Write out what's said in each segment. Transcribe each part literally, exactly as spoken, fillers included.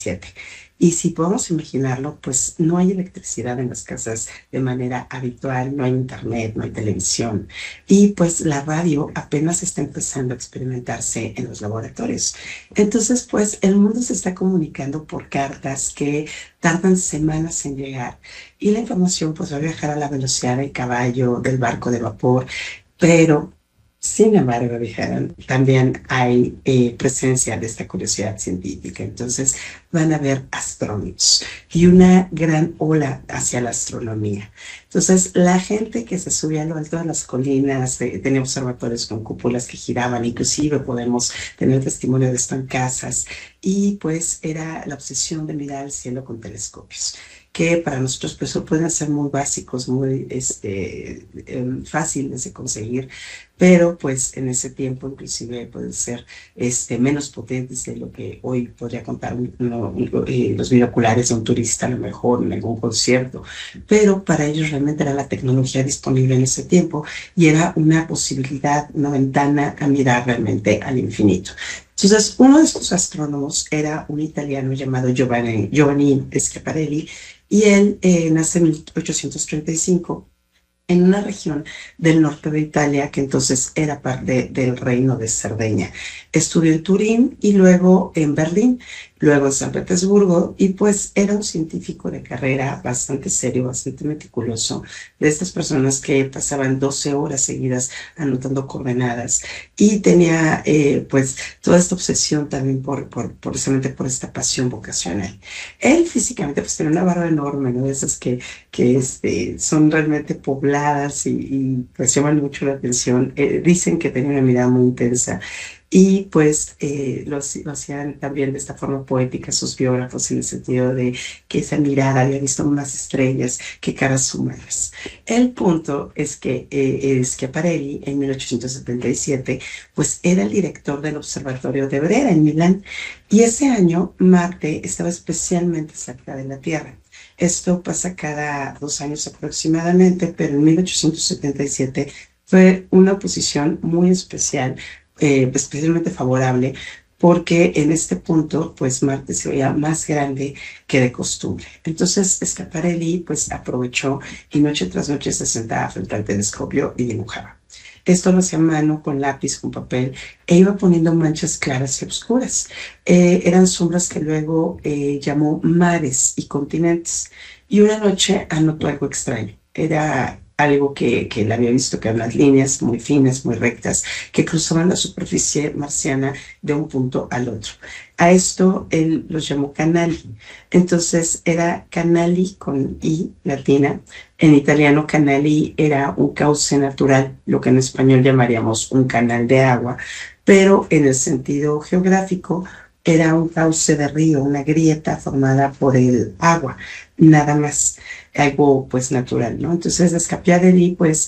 siete. Y si podemos imaginarlo, pues no hay electricidad en las casas de manera habitual, no hay internet, no hay televisión. Y pues la radio apenas está empezando a experimentarse en los laboratorios. Entonces, pues el mundo se está comunicando por cartas que tardan semanas en llegar. Y la información pues va a viajar a la velocidad del caballo, del barco de vapor, pero sin embargo, dijeron, también hay eh, presencia de esta curiosidad científica. Entonces van a haber astrónomos y una gran ola hacia la astronomía. Entonces la gente que se subía a lo alto de las colinas, eh, tenía observatorios con cúpulas que giraban, inclusive podemos tener testimonio de esto en casas, y pues era la obsesión de mirar al cielo con telescopios que para nosotros pues pueden ser muy básicos, muy este, eh, fáciles de conseguir, pero pues en ese tiempo inclusive pueden ser este, menos potentes de lo que hoy podría contar uno, eh, los binoculares de un turista a lo mejor en algún concierto, pero para ellos realmente era la tecnología disponible en ese tiempo y era una posibilidad, una ventana a mirar realmente al infinito. Entonces, uno de estos astrónomos era un italiano llamado Giovanni, Giovanni Schiaparelli, y él eh, nace en mil ochocientos treinta y cinco en una región del norte de Italia que entonces era parte del reino de Cerdeña. Estudió en Turín y luego en Berlín, luego en San Petersburgo, y pues era un científico de carrera bastante serio, bastante meticuloso, de estas personas que pasaban doce horas seguidas anotando coordenadas, y tenía eh, pues toda esta obsesión también por, por, por, precisamente por esta pasión vocacional. Él físicamente pues tenía una barba enorme, ¿no? De esas que que este, son realmente pobladas y, y, pues llaman mucho la atención. Eh, dicen que tenía una mirada muy intensa y pues eh, lo, lo hacían también de esta forma poética sus biógrafos en el sentido de que esa mirada había visto unas estrellas, que caras humanas. El punto es que eh, Schiaparelli en mil ochocientos setenta y siete pues era el director del Observatorio de Brera en Milán, y ese año Marte estaba especialmente cerca de la Tierra. Esto pasa cada dos años aproximadamente, pero en mil ochocientos setenta y siete fue una posición muy especial, eh, especialmente favorable, porque en este punto, pues Marte se veía más grande que de costumbre. Entonces, Schiaparelli, pues aprovechó y noche tras noche se sentaba frente al telescopio y dibujaba. Esto lo hacía a mano, con lápiz, con papel, e iba poniendo manchas claras y oscuras. Eh, eran sombras que luego eh, llamó mares y continentes. Y una noche anotó algo extraño. Era algo que, que él había visto, que eran las líneas muy finas, muy rectas, que cruzaban la superficie marciana de un punto al otro. A esto él los llamó canali. Entonces era canali con I latina. En italiano, canali era un cauce natural, lo que en español llamaríamos un canal de agua, pero en el sentido geográfico era un cauce de río, una grieta formada por el agua, nada más, algo pues natural, ¿no? Entonces Schiaparelli pues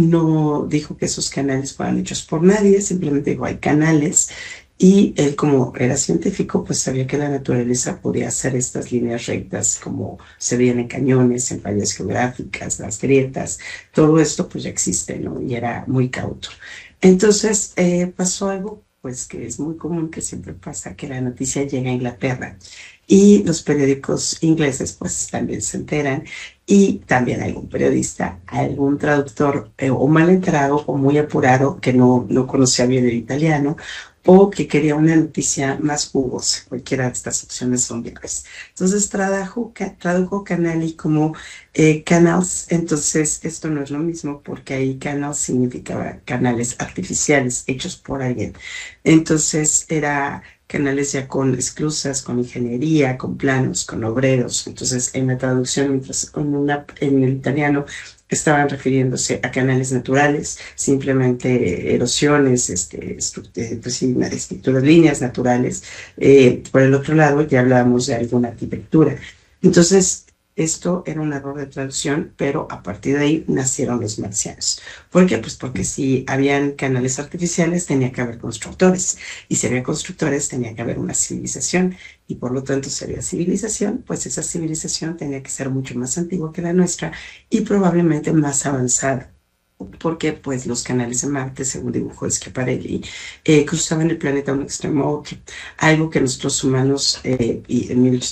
no dijo que esos canales fueran hechos por nadie, simplemente dijo hay canales, y él, como era científico, pues sabía que la naturaleza podía hacer estas líneas rectas como se veían en cañones, en fallas geográficas, las grietas, todo esto pues ya existe, ¿no? Y era muy cauto. Entonces eh, pasó algo pues que es muy común, que siempre pasa, que la noticia llega a Inglaterra y los periódicos ingleses pues también se enteran, y también algún periodista, algún traductor eh, o mal enterado o muy apurado que no, no conocía bien el italiano, o que quería una noticia más jugosa. Cualquiera de estas opciones son viables. Entonces tradujo, tradujo canali como eh, canals. Entonces esto no es lo mismo, porque ahí canals significaba canales artificiales hechos por alguien. Entonces era canales ya con esclusas, con ingeniería, con planos, con obreros. Entonces en la traducción, mientras en, una, en el italiano estaban refiriéndose a canales naturales, simplemente erosiones, este, eh, pues sí, estructuras, líneas naturales. Eh, por el otro lado, ya hablábamos de alguna arquitectura. Entonces, esto era un error de traducción, pero a partir de ahí nacieron los marcianos. ¿Por qué? Pues porque si habían canales artificiales, tenía que haber constructores. Y si había constructores, tenía que haber una civilización. Y por lo tanto, si había civilización, pues esa civilización tenía que ser mucho más antigua que la nuestra y probablemente más avanzada. porque pues los canales de Marte, según dibujó Schiaparelli, eh, cruzaban el planeta de un extremo a otro, algo que nosotros humanos eh, y en